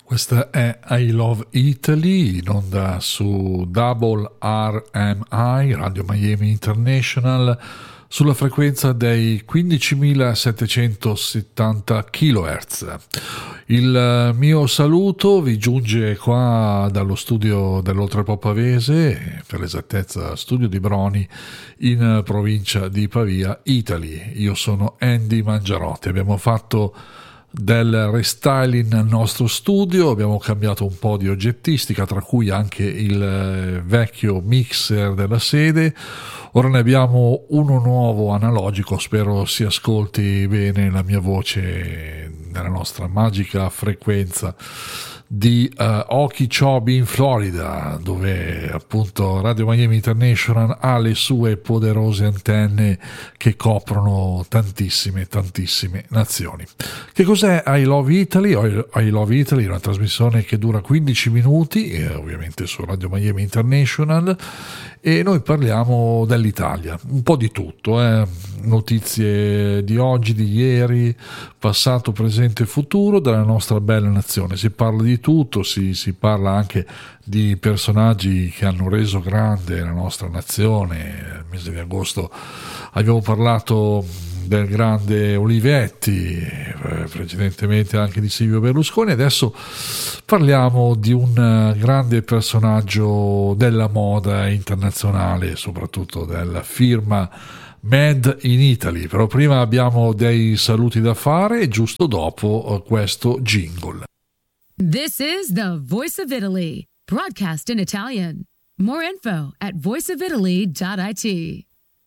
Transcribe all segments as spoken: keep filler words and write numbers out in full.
Questa è I Love Italy, in onda su Double R M I, Radio Miami International, sulla frequenza dei quindicimilasettecentosettanta chilohertz. Il mio saluto vi giunge qua dallo studio dell'Oltrepò Pavese, per l'esattezza studio di Broni, in provincia di Pavia, Italy. Io sono Andy Mangiarotti. Abbiamo fatto del restyling nel nostro studio, abbiamo cambiato un po' di oggettistica, tra cui anche il vecchio mixer della sede. Ora ne abbiamo uno nuovo analogico, spero si ascolti bene la mia voce nella nostra magica frequenza di uh, Okeechobee in Florida, dove appunto Radio Miami International ha le sue poderose antenne che coprono tantissime tantissime nazioni. Che cos'è I Love Italy? I Love Italy è una trasmissione che dura quindici minuti, eh, ovviamente su Radio Miami International, e noi parliamo dell'Italia, un po' di tutto, eh? Notizie di oggi, di ieri, passato, presente e futuro della nostra bella nazione. Si parla di tutto, si, si parla anche di personaggi che hanno reso grande la nostra nazione. Nel mese di agosto abbiamo parlato del grande Olivetti, precedentemente anche di Silvio Berlusconi. Adesso parliamo di un grande personaggio della moda internazionale, soprattutto della firma Made in Italy. Però prima abbiamo dei saluti da fare, giusto dopo questo jingle. This is the Voice of Italy, broadcast in Italian. More info at voice of italy dot it.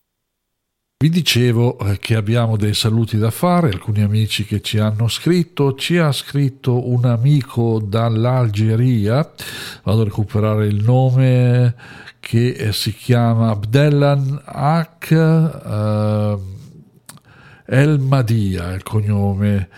Vi dicevo che abbiamo dei saluti da fare, alcuni amici che ci hanno scritto. Ci ha scritto un amico dall'Algeria, vado a recuperare il nome, che si chiama Abdellan Haq uh, El Madia, il cognome,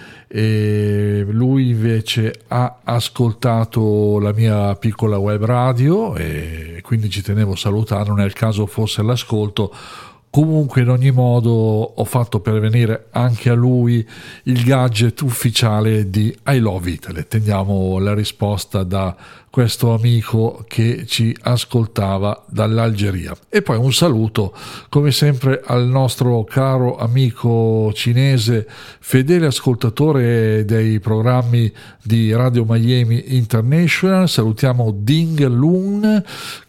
e lui invece ha ascoltato la mia piccola web radio e quindi ci tenevo a salutarlo nel caso fosse all'ascolto. Comunque, in ogni modo, ho fatto pervenire anche a lui il gadget ufficiale di I Love Italy. Teniamo la risposta da questo amico che ci ascoltava dall'Algeria. E poi un saluto, come sempre, al nostro caro amico cinese, fedele ascoltatore dei programmi di Radio Miami International. Salutiamo Ding Lun,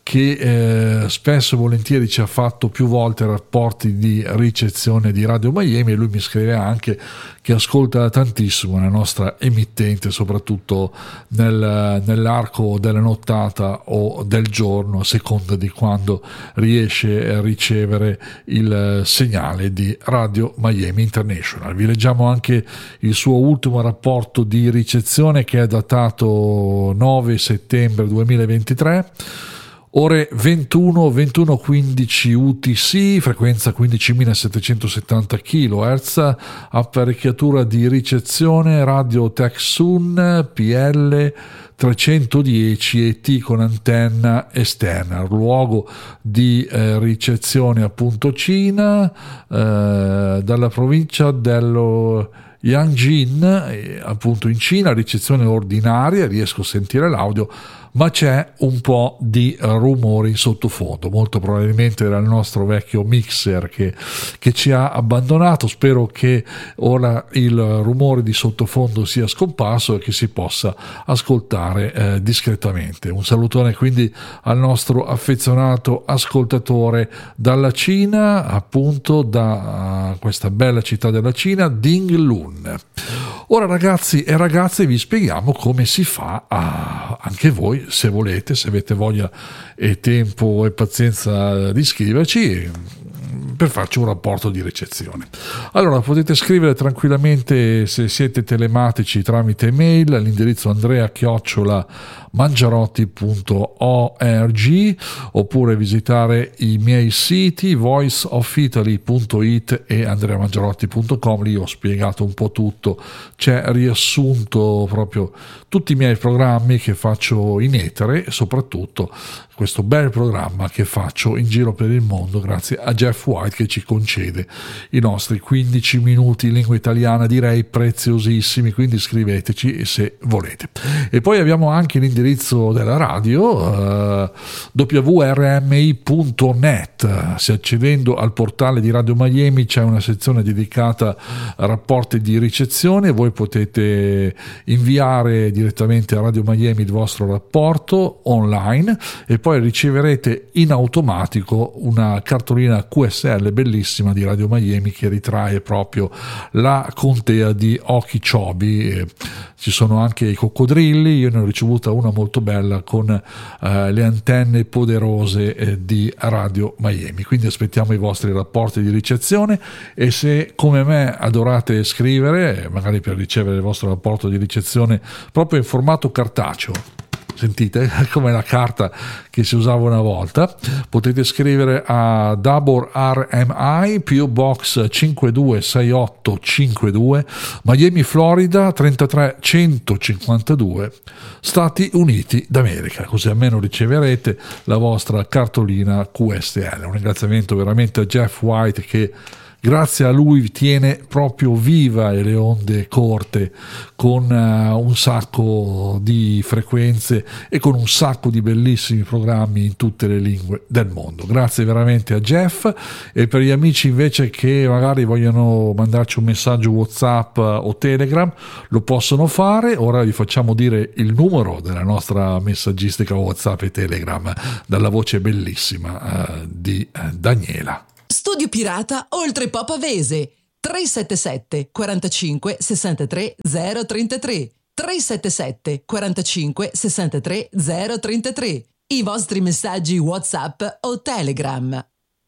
che eh, spesso e volentieri ci ha fatto più volte rapporti di ricezione di Radio Miami, e lui mi scrive anche che ascolta tantissimo la nostra emittente, soprattutto nel, nell'arco della nottata o del giorno, a seconda di quando riesce a ricevere il segnale di Radio Miami International. Vi leggiamo anche il suo ultimo rapporto di ricezione, che è datato nove settembre duemilaventitré. Ore ventuno, ventuno quindici U T C, frequenza quindicimilasettecentosettanta chilohertz, apparecchiatura di ricezione Radio Tecsun P L trecentodieci E T con antenna esterna, luogo di eh, ricezione appunto Cina, eh, dalla provincia dello Yanjin, eh, appunto in Cina, ricezione ordinaria, riesco a sentire l'audio, ma c'è un po' di rumori sottofondo. Molto probabilmente era il nostro vecchio mixer che, che ci ha abbandonato. Spero che ora il rumore di sottofondo sia scomparso e che si possa ascoltare eh, discretamente. Un salutone quindi al nostro affezionato ascoltatore dalla Cina, appunto da uh, questa bella città della Cina, Ding Lun. Ora, ragazzi e ragazze, vi spieghiamo come si fa a, anche voi, se volete, se avete voglia e tempo e pazienza di scriverci, per farci un rapporto di ricezione. Allora, potete scrivere tranquillamente, se siete telematici, tramite email all'indirizzo andrea chiocciola mangiarotti punto org, oppure visitare i miei siti voice of italy punto it e andrea mangiarotti punto com. Lì ho spiegato un po' tutto, c'è riassunto proprio tutti i miei programmi che faccio in etere e soprattutto questo bel programma che faccio in giro per il mondo grazie a Jeff White, che ci concede i nostri quindici minuti in lingua italiana, direi preziosissimi, quindi scriveteci se volete. E poi abbiamo anche l'indirizzo della radio, uh, w r m i punto net. Se accedendo al portale di Radio Miami c'è una sezione dedicata a rapporti di ricezione, voi potete inviare direttamente a Radio Miami il vostro rapporto online e poi poi riceverete in automatico una cartolina Q S L bellissima di Radio Miami che ritrae proprio la contea di Okeechobee. Ci sono anche i coccodrilli, io ne ho ricevuta una molto bella con eh, le antenne poderose eh, di Radio Miami. Quindi aspettiamo i vostri rapporti di ricezione e se come me adorate scrivere, magari per ricevere il vostro rapporto di ricezione proprio in formato cartaceo, sentite come la carta che si usava una volta, potete scrivere a Dabor R M I, P O Box cinque due sei otto cinque due, Miami, Florida trentatré centocinquantadue, Stati Uniti d'America, così almeno riceverete la vostra cartolina Q S L. Un ringraziamento veramente a Jeff White, che grazie a lui tiene proprio viva le onde corte con uh, un sacco di frequenze e con un sacco di bellissimi programmi in tutte le lingue del mondo. Grazie veramente a Jeff. E per gli amici invece che magari vogliono mandarci un messaggio WhatsApp o Telegram, lo possono fare. Ora vi facciamo dire il numero della nostra messaggistica WhatsApp e Telegram dalla voce bellissima uh, di uh, Daniela. Studio Pirata Oltrepò Pavese tre sette sette quarantacinque sessantatré zero trentatré tre sette sette quarantacinque sessantatré zero trentatré. I vostri messaggi WhatsApp o Telegram.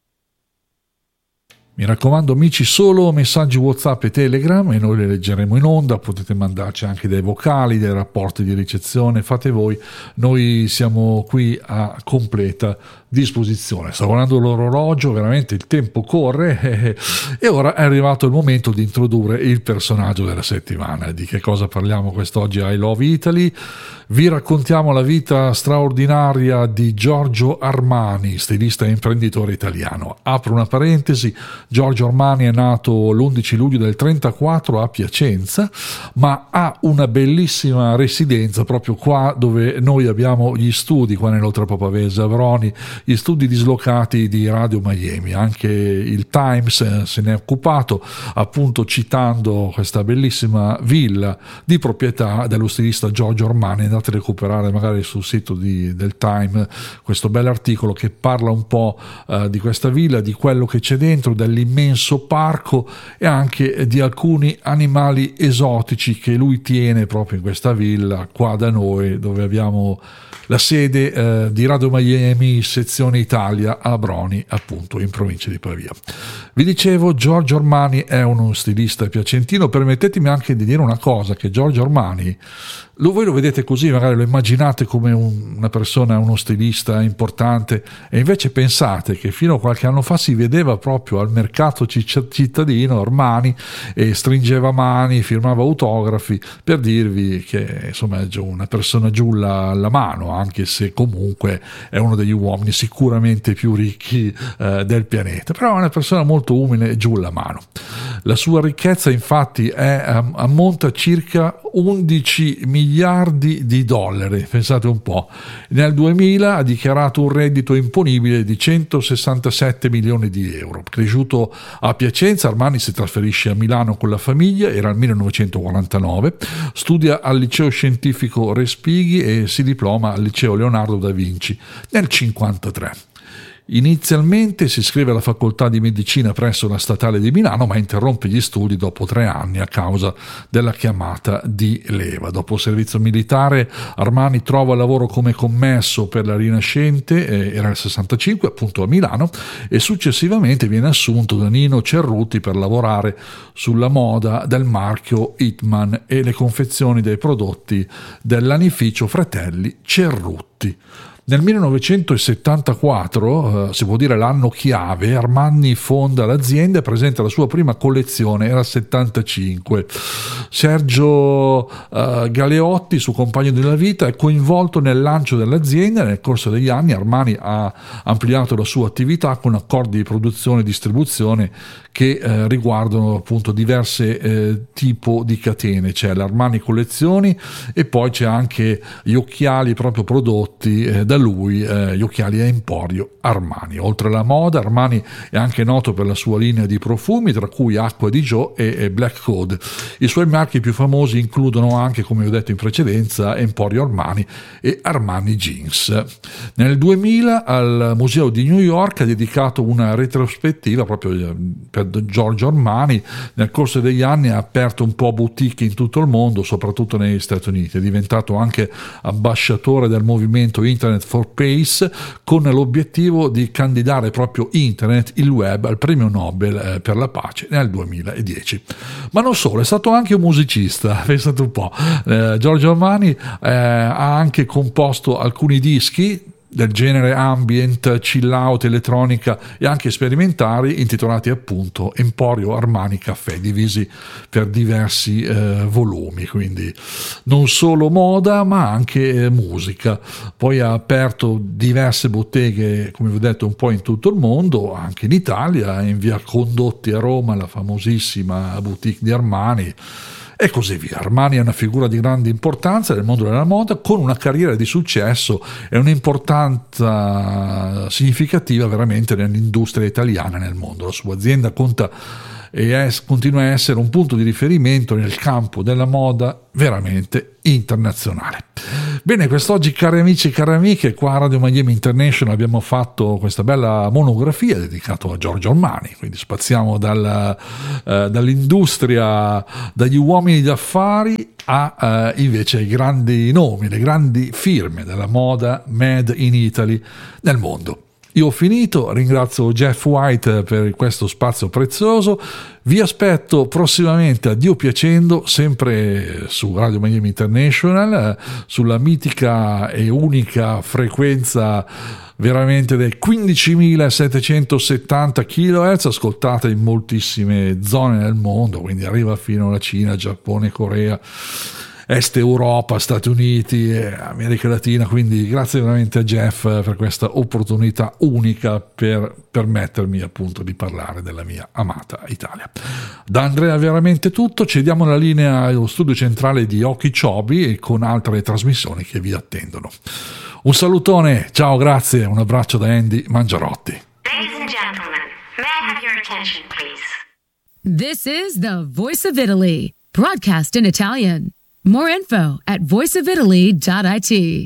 Mi raccomando amici, solo messaggi WhatsApp e Telegram e noi le leggeremo in onda. Potete mandarci anche dei vocali, dei rapporti di ricezione, fate voi, noi siamo qui a completa disposizione. Sto guardando l'orologio, veramente il tempo corre e ora è arrivato il momento di introdurre il personaggio della settimana. Di che cosa parliamo quest'oggi a I Love Italy? Vi raccontiamo la vita straordinaria di Giorgio Armani, stilista e imprenditore italiano. Apro una parentesi: Giorgio Armani è nato l'undici luglio del trentaquattro a Piacenza, ma ha una bellissima residenza proprio qua dove noi abbiamo gli studi, qua nell'Oltrepò Pavese, Abroni, gli studi dislocati di Radio Miami. Anche il Times se ne è occupato, appunto citando questa bellissima villa di proprietà dello stilista Giorgio Armani. Andate a recuperare magari sul sito di, del Time questo bell'articolo che parla un po' uh, di questa villa, di quello che c'è dentro, dell'immenso parco e anche di alcuni animali esotici che lui tiene proprio in questa villa qua da noi, dove abbiamo la sede eh, di Radio Miami, sezione Italia, a Abroni, appunto in provincia di Pavia. Vi dicevo, Giorgio Armani è uno stilista piacentino. Permettetemi anche di dire una cosa, che Giorgio Armani, lo, voi lo vedete così, magari lo immaginate come un, una persona, uno stilista importante, e invece pensate che fino a qualche anno fa si vedeva proprio al mercato cittadino Armani e stringeva mani, firmava autografi, per dirvi che insomma è una persona giulla alla mano, anche se comunque è uno degli uomini sicuramente più ricchi eh, del pianeta, però è una persona molto umile e giù la mano. La sua ricchezza infatti è, ammonta a circa undici miliardi di dollari, pensate un po'. Nel duemila ha dichiarato un reddito imponibile di centosessantasette milioni di euro. Cresciuto a Piacenza, Armani si trasferisce a Milano con la famiglia, era il millenovecentoquarantanove, studia al liceo scientifico Respighi e si diploma al liceo Leonardo da Vinci nel cinquantatré. Inizialmente si iscrive alla facoltà di medicina presso la Statale di Milano, ma interrompe gli studi dopo tre anni a causa della chiamata di leva. Dopo il servizio militare Armani trova lavoro come commesso per la Rinascente, eh, era il sessantacinque, appunto a Milano, e successivamente viene assunto da Nino Cerruti per lavorare sulla moda del marchio Hitman e le confezioni dei prodotti dell'anificio Fratelli Cerruti. Nel millenovecentosettantaquattro, eh, si può dire l'anno chiave, Armani fonda l'azienda e presenta la sua prima collezione, era settantacinque. Sergio eh, Galeotti, suo compagno della vita, è coinvolto nel lancio dell'azienda. Nel corso degli anni Armani ha ampliato la sua attività con accordi di produzione e distribuzione che eh, riguardano appunto diverse eh, tipo di catene. C'è l'Armani Collezioni e poi c'è anche gli occhiali proprio prodotti eh, da lui, eh, gli occhiali a Emporio Armani. Oltre alla moda, Armani è anche noto per la sua linea di profumi, tra cui Acqua di Joe e, e Black Code. I suoi marchi più famosi includono anche, come ho detto in precedenza, Emporio Armani e Armani Jeans. Nel duemila al Museo di New York ha dedicato una retrospettiva proprio per Giorgio Armani. Nel corso degli anni ha aperto un po' boutique in tutto il mondo, soprattutto negli Stati Uniti. È diventato anche ambasciatore del movimento Internet for Peace, con l'obiettivo di candidare proprio internet, il web, al premio Nobel per la pace nel duemiladieci. Ma non solo, è stato anche un musicista. Pensate un po', eh, Giorgio Armani eh, ha anche composto alcuni dischi del genere ambient, chill out, elettronica e anche sperimentali, intitolati appunto Emporio Armani Caffè, divisi per diversi eh, volumi, quindi non solo moda ma anche eh, musica. Poi ha aperto diverse botteghe, come vi ho detto, un po' in tutto il mondo, anche in Italia, in via Condotti a Roma, la famosissima boutique di Armani, e così via. Armani è una figura di grande importanza nel mondo della moda, con una carriera di successo e un'importanza significativa veramente nell'industria italiana e nel mondo. La sua azienda conta e è, continua a essere un punto di riferimento nel campo della moda veramente internazionale. Bene, quest'oggi, cari amici e cari amiche, qua a Radio Miami International abbiamo fatto questa bella monografia dedicata a Giorgio Armani, quindi spaziamo dal, eh, dall'industria, dagli uomini d'affari a eh, invece i grandi nomi, le grandi firme della moda made in Italy nel mondo. Io ho finito, ringrazio Jeff White per questo spazio prezioso, vi aspetto prossimamente, a Dio piacendo, sempre su Radio Miami International, sulla mitica e unica frequenza veramente dei quindicimilasettecentosettanta chilohertz, ascoltata in moltissime zone del mondo, quindi arriva fino alla Cina, Giappone, Corea, Est Europa, Stati Uniti, America Latina. Quindi grazie veramente a Jeff per questa opportunità unica per permettermi appunto di parlare della mia amata Italia. Da Andrea veramente tutto, cediamo la linea allo studio centrale di Okeechobee e con altre trasmissioni che vi attendono. Un salutone, ciao, grazie, un abbraccio da Andy Mangiarotti. Ladies and gentlemen, may I have your attention, please? This is the Voice of Italy, broadcast in Italian. More info at voice of italy dot it.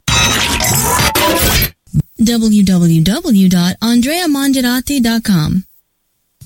w w w dot andrea mangiarotti dot com